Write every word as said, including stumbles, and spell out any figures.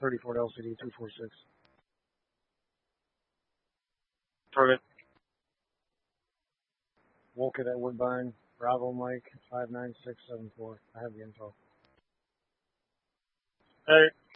thirty-four L C D two four six. Prove it. Wolcott at Woodbine, Bravo Mike, five nine six seven four. I have the info. Hey.